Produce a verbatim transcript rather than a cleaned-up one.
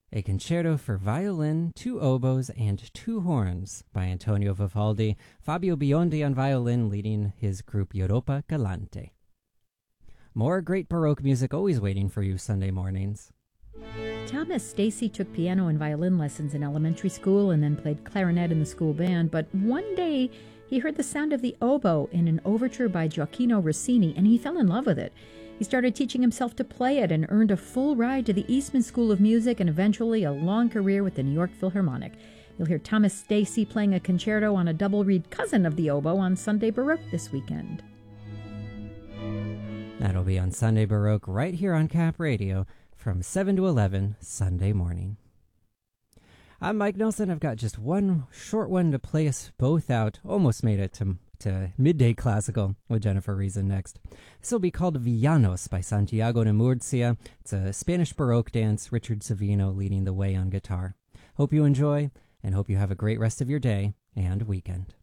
a concerto for violin, two oboes, and two horns by Antonio Vivaldi, Fabio Biondi on violin leading his group Europa Galante. More great Baroque music always waiting for you Sunday mornings. Thomas Stacy took piano and violin lessons in elementary school and then played clarinet in the school band, but one day he heard the sound of the oboe in an overture by Gioacchino Rossini, and he fell in love with it. He started teaching himself to play it and earned a full ride to the Eastman School of Music and eventually a long career with the New York Philharmonic. You'll hear Thomas Stacy playing a concerto on a double-reed cousin of the oboe on Sunday Baroque this weekend. That'll be on Sunday Baroque right here on Cap Radio from seven to eleven Sunday morning. I'm Mike Nelson. I've got just one short one to play us both out. Almost made it to to midday classical with Jennifer Reason next. This will be called Villanos by Santiago de Murcia. It's a Spanish Baroque dance, Richard Savino leading the way on guitar. Hope you enjoy, and hope you have a great rest of your day and weekend.